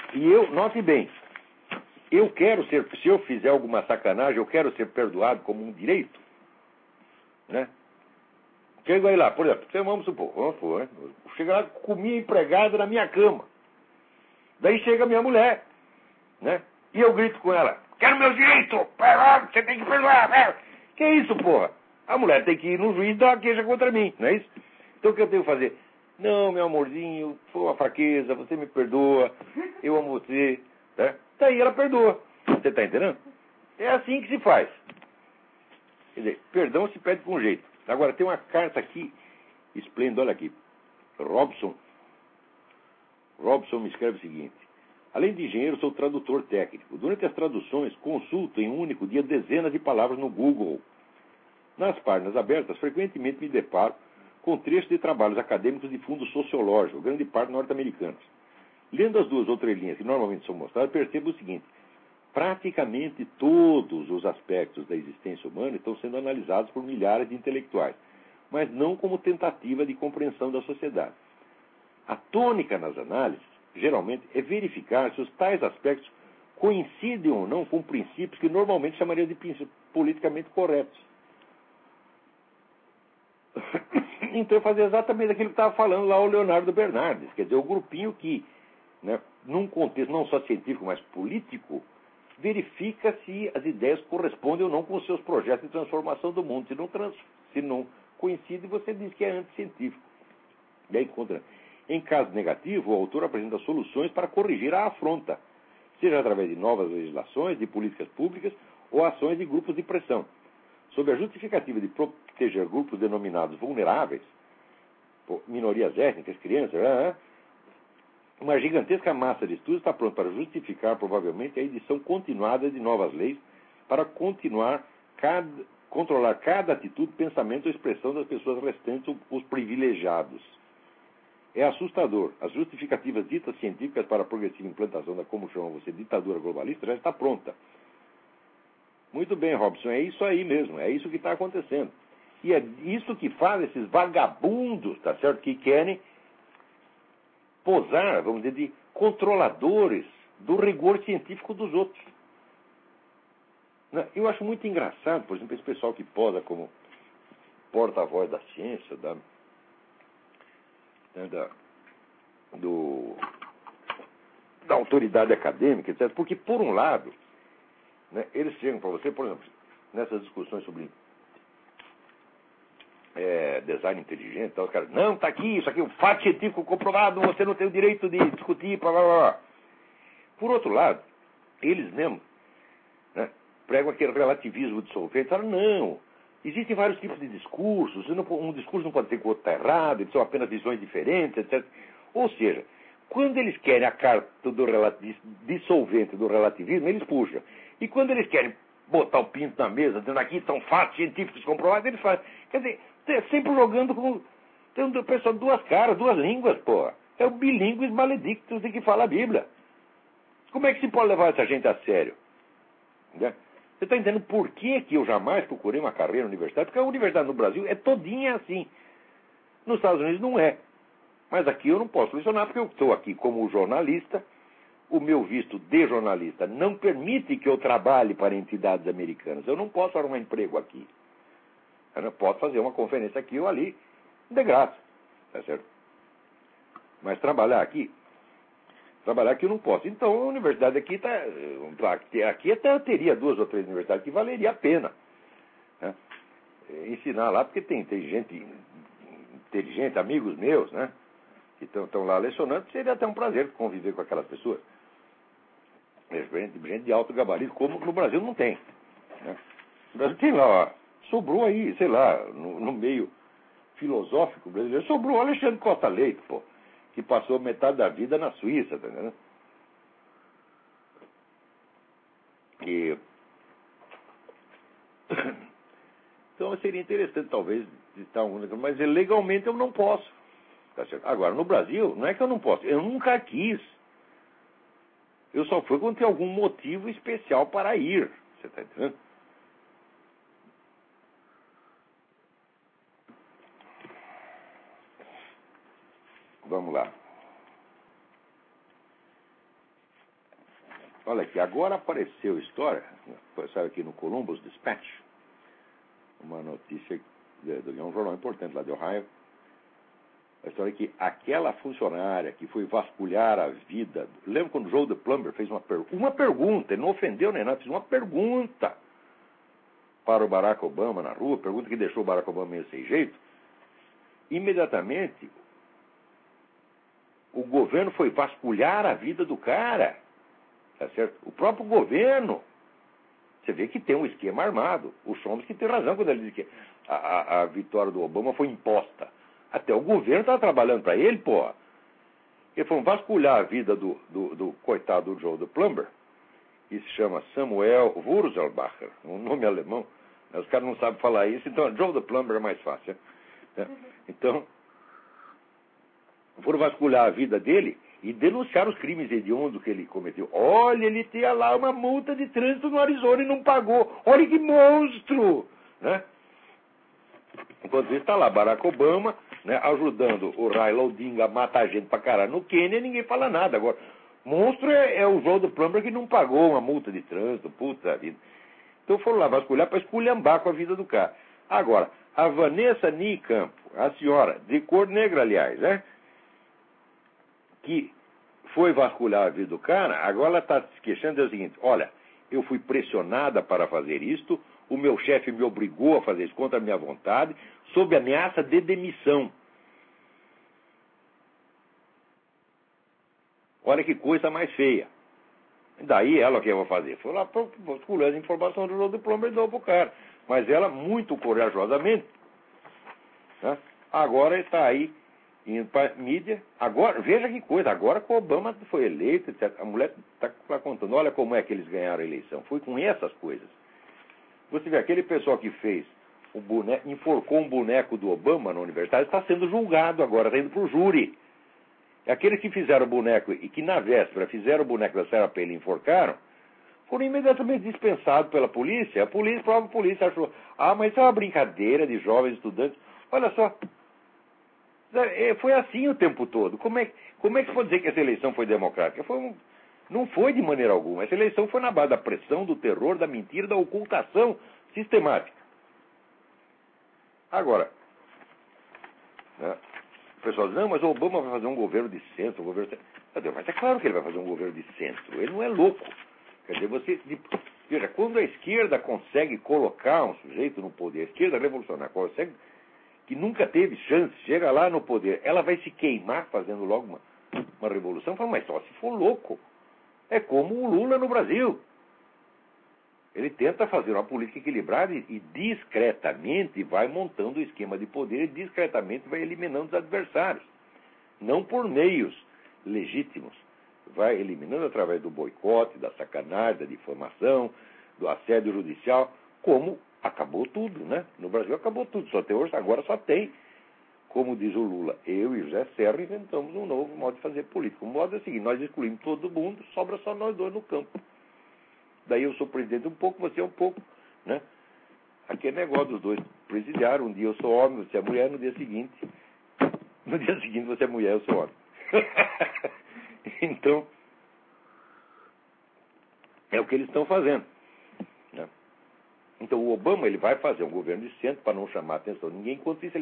E eu, note bem, eu quero ser, se eu fizer alguma sacanagem, eu quero ser perdoado como um direito, né? Chego aí lá, por exemplo, vamos supor, né? Chega lá, comi a empregada na minha cama. Daí chega a minha mulher, né? E eu grito com ela, quero meu direito, você tem que perdoar. Que isso, porra? A mulher tem que ir no juiz dar uma queixa contra mim, não é isso? Então o que eu tenho que fazer? Não, meu amorzinho, foi uma fraqueza, você me perdoa, eu amo você, né? Daí ela perdoa. Você está entendendo? É assim que se faz. Quer dizer, perdão se pede com jeito. Agora, tem uma carta aqui, esplêndida, olha aqui. Robson me escreve o seguinte. Além de engenheiro, sou tradutor técnico. Durante as traduções, consulto em um único dia dezenas de palavras no Google. Nas páginas abertas, frequentemente me deparo com trechos de trabalhos acadêmicos de fundo sociológico, grande parte norte-americanos. Lendo as 2 ou 3 linhas que normalmente são mostradas, percebo o seguinte. Praticamente todos os aspectos da existência humana estão sendo analisados por milhares de intelectuais, mas não como tentativa de compreensão da sociedade. A tônica nas análises, geralmente, é verificar se os tais aspectos coincidem ou não com princípios que normalmente chamariam de princípios politicamente corretos. Então, fazer exatamente aquilo que estava falando lá o Leonardo Bernardes, quer dizer, o grupinho que, né, num contexto não só científico, mas político, verifica se as ideias correspondem ou não com os seus projetos de transformação do mundo. Se não coincide, você diz que é anticientífico. E aí, em caso negativo, o autor apresenta soluções para corrigir a afronta, seja através de novas legislações, de políticas públicas ou ações de grupos de pressão. Sob a justificativa de proteger grupos denominados vulneráveis, minorias étnicas, crianças, uma gigantesca massa de estudos está pronta para justificar, provavelmente, a edição continuada de novas leis para controlar cada atitude, pensamento ou expressão das pessoas restantes, os privilegiados. É assustador. As justificativas ditas científicas para a progressiva implantação da, como chamam você, ditadura globalista, já está pronta. Muito bem, Robson, é isso aí mesmo, é isso que está acontecendo. E é isso que faz esses vagabundos, tá certo, que querem posar, vamos dizer, de controladores do rigor científico dos outros. Eu acho muito engraçado, por exemplo, esse pessoal que posa como porta-voz da ciência, da autoridade acadêmica, etc. Porque, por um lado, né, eles chegam para você, por exemplo, nessas discussões sobre design inteligente, os caras, não, está aqui, isso aqui é um fato científico comprovado, você não tem o direito de discutir, blá, blá, blá. Por outro lado, eles mesmos, né, pregam aquele relativismo dissolvente, falam, não, existem vários tipos de discursos, um discurso não pode ser que o outro está errado, eles são apenas visões diferentes, etc. Ou seja, quando eles querem a carta do dissolvente do relativismo, eles puxam. E quando eles querem botar o pinto na mesa, dizendo aqui estão fatos científicos comprovados, eles fazem. Quer dizer, sempre jogando com. Tem um pessoal de 2 caras, 2 línguas, porra. É o bilíngues maledictus de que fala a Bíblia. Como é que se pode levar essa gente a sério? Né? Você está entendendo por que eu jamais procurei uma carreira universitária? Porque a universidade no Brasil é todinha assim. Nos Estados Unidos não é. Mas aqui eu não posso lecionar porque eu estou aqui como jornalista. O meu visto de jornalista não permite que eu trabalhe para entidades americanas. Eu não posso arrumar emprego aqui. Eu não posso fazer uma conferência aqui ou ali de graça. Tá certo? Mas trabalhar aqui eu não posso. Então a universidade aqui está. Aqui até eu teria 2 ou 3 universidades que valeria a pena, né, ensinar lá, porque tem gente inteligente, amigos meus, né, que estão lá lecionando, seria até um prazer conviver com aquelas pessoas. Gente de alto gabarito, como no Brasil não tem. Né? No Brasil tem lá, ó, sobrou aí, sei lá, no meio filosófico brasileiro, sobrou o Alexandre Costa Leite, pô, que passou metade da vida na Suíça, tá entendendo? Então seria interessante, talvez, visitar mas legalmente eu não posso. Tá certo? Agora, no Brasil, não é que eu não posso, eu nunca quis. Eu só fui quando tem algum motivo especial para ir. Você está entendendo? Vamos lá. Olha aqui, agora apareceu história, saiu aqui no Columbus Dispatch, uma notícia de um jornal importante lá de Ohio, a história que aquela funcionária que foi vasculhar a vida... Lembra quando o Joe the Plumber fez uma pergunta, ele não ofendeu nem nada, fez uma pergunta para o Barack Obama na rua, pergunta que deixou o Barack Obama meio sem jeito. Imediatamente, o governo foi vasculhar a vida do cara. Tá certo? O próprio governo. Você vê que tem um esquema armado. O Chomsky tem razão quando ele diz que a vitória do Obama foi imposta. Até o governo estava trabalhando para ele, porra. Eles foram vasculhar a vida do coitado do Joe the Plumber, que se chama Samuel Wurzelbacher, um nome alemão. Os caras não sabem falar isso, então Joe the Plumber é mais fácil. Né? Então, foram vasculhar a vida dele e denunciaram os crimes hediondos que ele cometeu. Olha, ele tinha lá uma multa de trânsito no Arizona e não pagou. Olha que monstro! Né? Enquanto isso está lá Barack Obama, né, ajudando o Raila Odinga a matar gente pra caralho no Quênia, e ninguém fala nada. Agora, monstro é o Joe do Plumber que não pagou uma multa de trânsito, puta vida. Então foram lá vasculhar para esculhambar com a vida do cara. Agora, a Vanessa Niekamp, a senhora, de cor negra, aliás, né, que foi vasculhar a vida do cara, agora ela está se queixando, é o seguinte: olha, eu fui pressionada para fazer isto, o meu chefe me obrigou a fazer isso contra a minha vontade, sob ameaça de demissão. Olha que coisa mais feia. Daí ela, o que eu vou fazer? Foi lá vasculhando a informação do Joe do Plumber e deu pro cara. Mas ela, muito corajosamente, né, agora está aí indo para mídia. Agora, veja que coisa, agora que o Obama foi eleito, etc., a mulher está contando, olha como é que eles ganharam a eleição. Foi com essas coisas. Você vê, aquele pessoal que fez o boneco, enforcou um boneco do Obama na universidade, está sendo julgado agora, está indo para o júri. Aqueles que fizeram o boneco e que na véspera fizeram o boneco da Sarah Palin e enforcaram, foram imediatamente dispensados pela polícia. A própria polícia achou, mas isso é uma brincadeira de jovens estudantes. Olha só, foi assim o tempo todo. Como é que se pode dizer que essa eleição foi democrática? Não foi de maneira alguma. Essa eleição foi na base da pressão, do terror, da mentira, da ocultação sistemática. Agora, né, o pessoal diz, não, mas o Obama vai fazer um governo de centro, mas é claro que ele vai fazer um governo de centro. Ele não é louco. Quer dizer, veja, quando a esquerda consegue colocar um sujeito no poder, a esquerda revolucionária consegue, que nunca teve chance, chega lá no poder, ela vai se queimar fazendo logo uma revolução? Fala, mas só se for louco. É como o Lula no Brasil. Ele tenta fazer uma política equilibrada e discretamente vai montando o esquema de poder e discretamente vai eliminando os adversários. Não por meios legítimos. Vai eliminando através do boicote, da sacanagem, da difamação, do assédio judicial, como acabou tudo, né? No Brasil acabou tudo. Agora só tem, como diz o Lula, eu e o José Serra inventamos um novo modo de fazer política. O modo é o seguinte: nós excluímos todo mundo, sobra só nós dois no campo. Daí eu sou presidente um pouco, você é um pouco, né? Aqui é negócio dos dois presidiários. Um dia eu sou homem, você é mulher, no dia seguinte você é mulher, eu sou homem. Então, é o que eles estão fazendo, né? Então o Obama, ele vai fazer um governo de centro para não chamar a atenção de ninguém. Enquanto isso,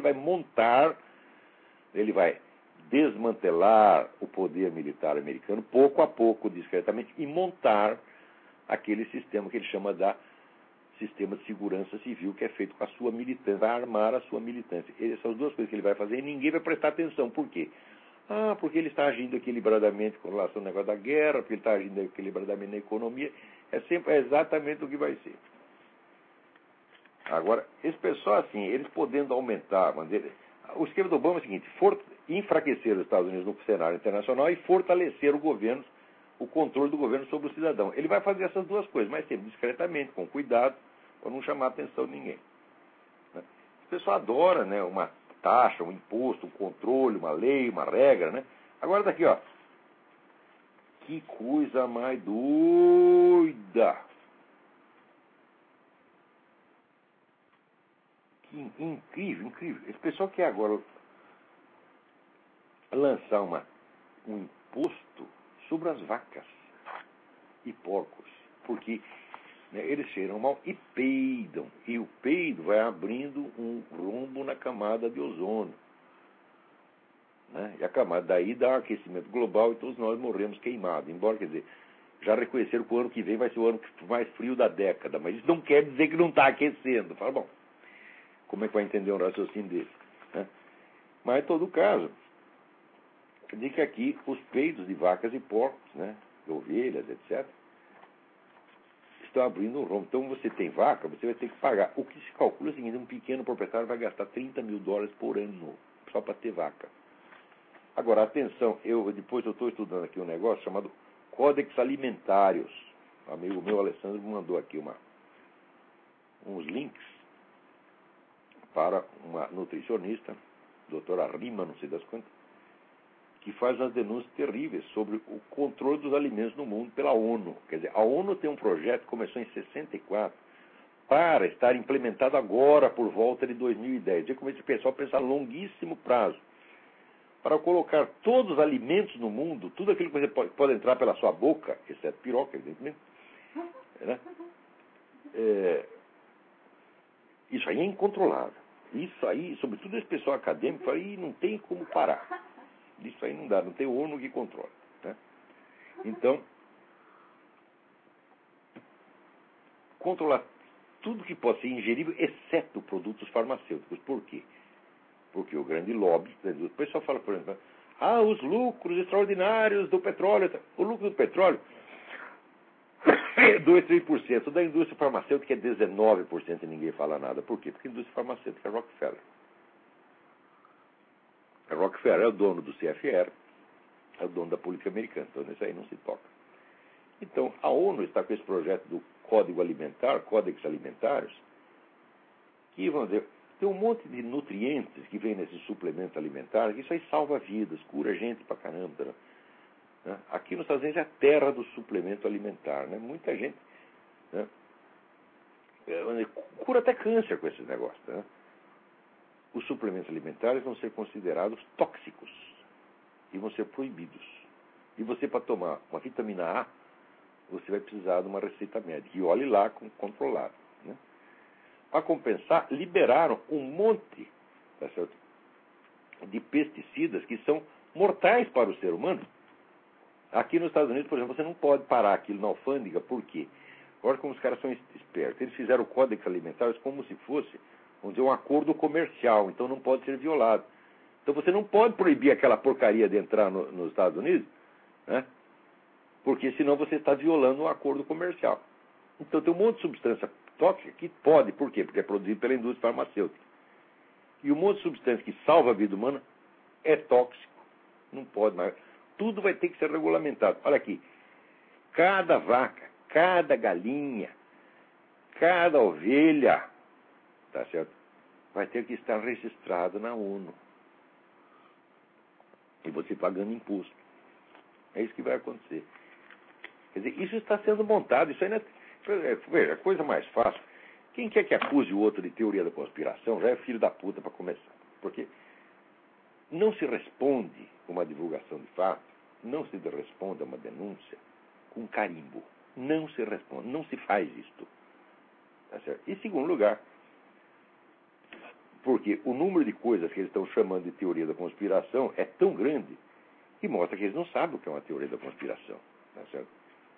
ele vai desmantelar o poder militar americano, pouco a pouco, discretamente, e montar aquele sistema que ele chama de sistema de segurança civil, que é feito com a sua militância, vai armar a sua militância. Essas são as duas coisas que ele vai fazer e ninguém vai prestar atenção. Por quê? Porque ele está agindo equilibradamente com relação ao negócio da guerra, porque ele está agindo equilibradamente na economia. É exatamente o que vai ser. Agora, esse pessoal, assim, eles podendo aumentar, o esquema do Obama é o seguinte: enfraquecer os Estados Unidos no cenário internacional e fortalecer o controle do governo sobre o cidadão. Ele vai fazer essas duas coisas, mas sempre discretamente, com cuidado, para não chamar a atenção de ninguém. Né? O pessoal adora, né, uma taxa, um imposto, um controle, uma lei, uma regra, né? Agora daqui, ó. Que coisa mais doida! Que incrível, incrível. Esse pessoal quer agora lançar um imposto sobre as vacas. e porcos, porque eles cheiram mal e peidam, e o peido vai abrindo um rombo na camada de ozônio. E a camada daí dá aquecimento global e todos nós morremos queimados. Embora, quer dizer, já reconheceram que o ano que vem vai ser o ano mais frio da década, mas isso não quer dizer que não está aquecendo. Fala, bom, como é que vai entender um raciocínio desse? Mas, em todo caso, diz que aqui os peidos de vacas e porcos, de ovelhas, etc., estão abrindo um rombo. Então, você tem vaca, você vai ter que pagar. O que se calcula é o seguinte: um pequeno proprietário vai gastar $30 mil por ano só para ter vaca. Agora, atenção, depois eu estou estudando aqui um negócio chamado Códex Alimentários. Um amigo meu, Alessandro, me mandou aqui uns links para uma nutricionista, doutora Rima, não sei das quantas, que faz umas denúncias terríveis sobre o controle dos alimentos no mundo pela ONU. Quer dizer, a ONU tem um projeto que começou em 64 para estar implementado agora por volta de 2010. Eu comecei a pessoal pensar a longuíssimo prazo, para colocar todos os alimentos no mundo, tudo aquilo que você pode entrar pela sua boca, exceto piroca, evidentemente, isso aí é incontrolável. Isso aí, sobretudo esse pessoal acadêmico, aí não tem como parar. Isso aí não dá, não tem ONU que controle. Então, controlar tudo que pode ser ingerível, exceto produtos farmacêuticos. Por quê? Porque o grande lobby, o pessoal fala, por exemplo, os lucros extraordinários do petróleo. O lucro do petróleo é 2, 3%. Da indústria farmacêutica é 19% e ninguém fala nada. Por quê? Porque a indústria farmacêutica é Rockefeller. A Rockefeller é o dono do CFR, é o dono da política americana. Então, isso aí não se toca. Então, a ONU está com esse projeto do Código Alimentar, Códex Alimentários, que, vamos dizer, tem um monte de nutrientes que vem nesses suplementos alimentares, que isso aí salva vidas, cura gente pra caramba. Aqui nos Estados Unidos é a terra do suplemento alimentar. Muita gente cura até câncer com esses negócios. Os suplementos alimentares vão ser considerados tóxicos e vão ser proibidos. E você, para tomar uma vitamina A, você vai precisar de uma receita médica. E olhe lá, controlado. Para compensar, liberaram um monte, tá certo, de pesticidas que são mortais para o ser humano. Aqui nos Estados Unidos, por exemplo, você não pode parar aquilo na alfândega. Por quê? Olha como os caras são espertos. Eles fizeram o Códex Alimentar como se fosse, vamos dizer, um acordo comercial. Então não pode ser violado. Então você não pode proibir aquela porcaria de entrar nos Estados Unidos, porque senão você está violando um acordo comercial. Então tem um monte de substância tóxica que pode. Por quê? Porque é produzido pela indústria farmacêutica. E um monte de substância que salva a vida humana é tóxico. Não pode mais. Tudo vai ter que ser regulamentado. Olha aqui. Cada vaca, cada galinha, cada ovelha, tá certo? Vai ter que estar registrado na ONU. E você pagando imposto. É isso que vai acontecer. Quer dizer, isso está sendo montado. Isso aí não é... Veja, a coisa mais fácil. Quem quer que acuse o outro de teoria da conspiração já é filho da puta para começar. Porque não se responde uma divulgação de fato, não se responde a uma denúncia com carimbo. Não se responde, não se faz isto. Tá certo? E, em segundo lugar, porque o número de coisas que eles estão chamando de teoria da conspiração é tão grande que mostra que eles não sabem o que é uma teoria da conspiração. Tá certo?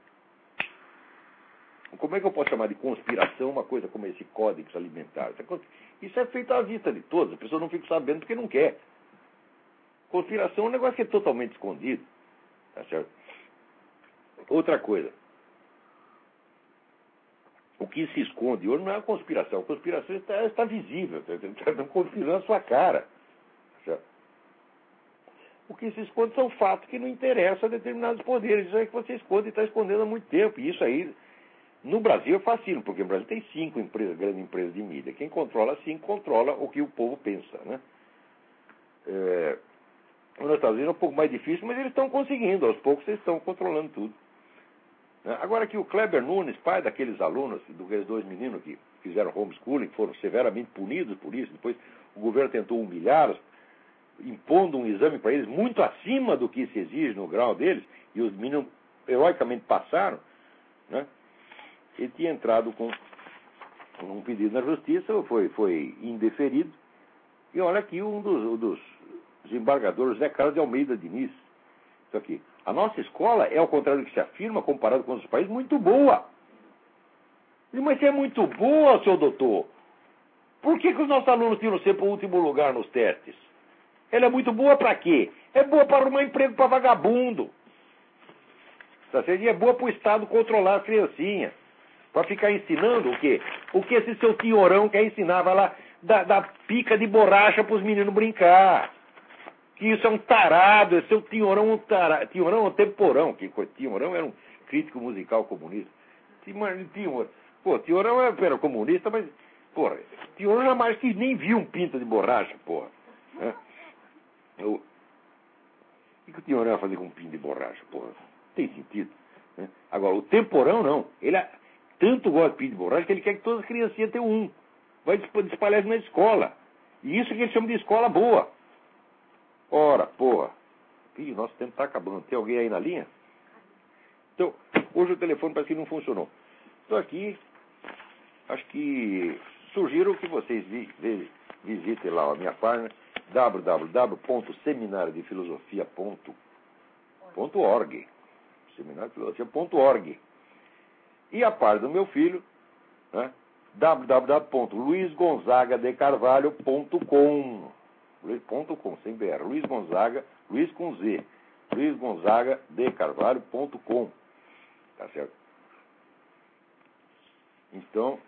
Como é que eu posso chamar de conspiração uma coisa como esse Códex Alimentar? Isso é feito à vista de todos. A pessoa não fica sabendo porque não quer. Conspiração é um negócio que é totalmente escondido. Tá certo? Outra coisa. O que se esconde hoje não é a conspiração. A conspiração está visível. Está conspirando na sua cara. Tá certo? O que se esconde são fatos que não interessam a determinados poderes. Isso aí que você esconde e está escondendo há muito tempo. E isso aí... No Brasil é fácil, porque no Brasil tem 5 grandes empresas de mídia. Quem controla 5 controla o que o povo pensa. Nos Estados Unidos é um pouco mais difícil, mas eles estão conseguindo. Aos poucos eles estão controlando tudo. Agora que o Kleber Nunes, pai daqueles alunos, daqueles 2 meninos que fizeram homeschooling, foram severamente punidos por isso, depois o governo tentou humilhá-los, impondo um exame para eles muito acima do que se exige no grau deles, e os meninos heroicamente passaram. né? Ele tinha entrado com um pedido na justiça, foi indeferido. E olha aqui um dos desembargadores, Zé Carlos de Almeida Diniz. Isso aqui. A nossa escola é, ao contrário do que se afirma, comparado com outros países, muito boa. Mas se é muito boa, seu doutor, por que os nossos alunos tinham sempre o último lugar nos testes? Ela é muito boa para quê? É boa para arrumar emprego para vagabundo. Tá certo? E é boa para o Estado controlar as criancinhas. Para ficar ensinando o quê? O que esse seu tinhorão quer ensinar? Vai lá dar pica de borracha para os meninos brincar. Que isso é um tarado, esse seu tinhorão é um tarado. Tinhorão é um temporão. Tinhorão era um crítico musical comunista. Tinhorão era comunista, mas, porra, Tinhorão jamais que nem viu um pinta de borracha, porra. O que o Tinhorão vai fazer com um pinto de borracha, porra? Tem sentido. Né? Agora, o temporão não. Ele tanto gosta de pinto de borracha que ele quer que todas as criancinhas tenham um. Vai espalhar na escola. E isso que ele chama de escola boa. Ora, porra. Ih, nosso tempo está acabando. Tem alguém aí na linha? Então, hoje o telefone parece que não funcionou. Estou aqui. Acho que sugiro que vocês visitem lá a minha página www.seminariodefilosofia.org seminariodefilosofia.org e a página do meu filho, né, www.luizgonzagadecarvalho.com sem BR, Luiz Gonzaga, Luiz com Z, luizgonzagadecarvalho.com, tá certo? Então,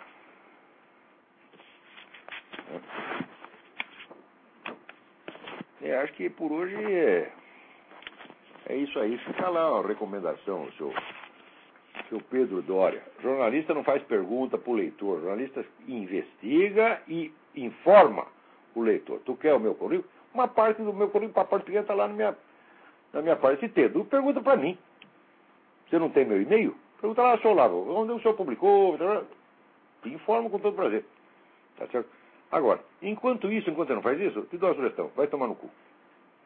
acho que por hoje é isso aí. Fica lá a recomendação, o seu Pedro Doria. Jornalista não faz pergunta para o leitor. Jornalista investiga e informa o leitor. Tu quer o meu currículo? Uma parte do meu currículo, a parte pequena, está lá na minha parte. Se tem, pergunta para mim. Você não tem meu e-mail? Pergunta lá, senhor Lavo, onde o senhor publicou? Te informo com todo prazer. Tá certo? Agora, enquanto você não faz isso, te dou uma sugestão. Vai tomar no cu.